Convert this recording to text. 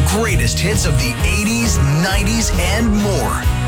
greatest hits of the 80s, 90s, and more.